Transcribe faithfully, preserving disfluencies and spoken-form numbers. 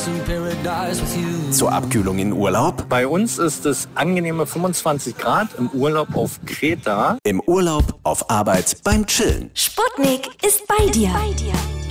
Zur Abkühlung in Urlaub? Bei uns ist es angenehme fünfundzwanzig Grad im Urlaub auf Kreta. Im Urlaub, auf Arbeit, beim Chillen. Sputnik ist bei dir. Bei dir.